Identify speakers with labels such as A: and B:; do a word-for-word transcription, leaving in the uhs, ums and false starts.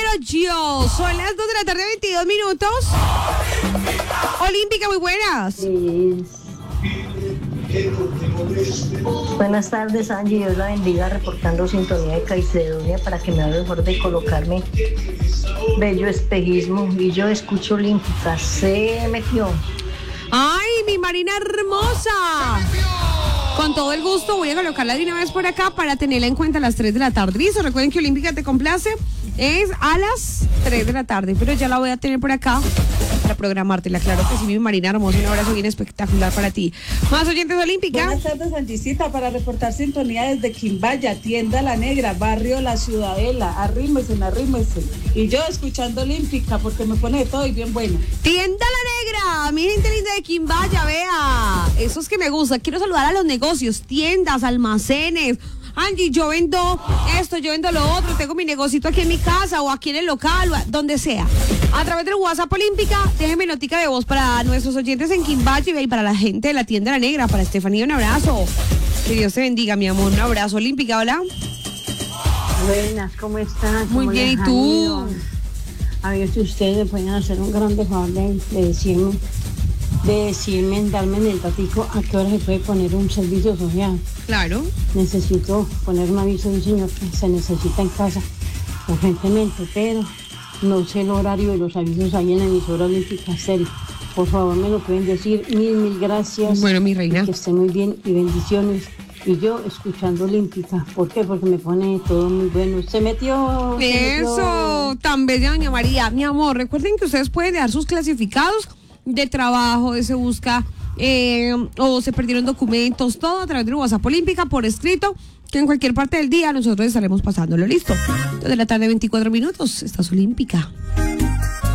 A: quiero yo. Son las dos de la tarde, veintidós minutos. Olímpica, muy buenas.
B: Sí. Buenas tardes, Angie. Dios la bendiga, reportando sintonía de Caicedonia para que me haga el favor de colocarme bello espejismo. Y yo escucho Olímpica. Se metió.
A: Ay, mi Marina hermosa. Con todo el gusto voy a colocarla de una vez por acá para tenerla en cuenta a las tres de la tarde. Listo, recuerden que Olímpica te complace. Es a las tres de la tarde, pero ya la voy a tener por acá para programártela. Claro que sí, mi Marina hermosa. Un abrazo bien espectacular para ti. Más oyentes de Olímpica.
C: Buenas tardes, Angisita, para reportar sintonía desde Quimbaya, Tienda La Negra, barrio La Ciudadela. Arrímese, arrímese. Y yo escuchando Olímpica porque me pone de todo y bien bueno.
A: Tienda La Negra, mi gente linda de Quimbaya, vea. Eso es que me gusta. Quiero saludar a los negocios, tiendas, almacenes. Angie, yo vendo esto, yo vendo lo otro, tengo mi negocito aquí en mi casa o aquí en el local, o a, donde sea. A través del WhatsApp Olímpica, déjenme notica de voz para nuestros oyentes en Quimbaya y para la gente de la Tienda La Negra. Para Estefanía, un abrazo. Que Dios te bendiga, mi amor. Un abrazo, Olímpica, hola.
B: Buenas, ¿cómo están?
A: Muy bien, ¿y tú?
B: A ver si ustedes me pueden hacer un grande favor de, de decirme, de decirme, darme en el datico a qué hora se puede poner un servicio social.
A: Claro.
B: Necesito poner un aviso de un señor que se necesita en casa urgentemente, pero no sé el horario de los avisos ahí en la emisora Olímpica Estéreo. Por favor, me lo pueden decir. Mil, mil gracias.
A: Bueno, mi reina.
B: Que esté muy bien y bendiciones. Y yo escuchando Olímpica. ¿Por qué? Porque me pone todo muy bueno. Se metió. Se
A: Eso,
B: metió.
A: tan bella, doña María. Mi amor, recuerden que ustedes pueden dejar sus clasificados de trabajo, de se busca, eh, o se perdieron documentos, todo a través de WhatsApp Olímpica por escrito, que en cualquier parte del día nosotros estaremos pasándolo. Listo. Dos de la tarde, veinticuatro minutos. Estás Olímpica.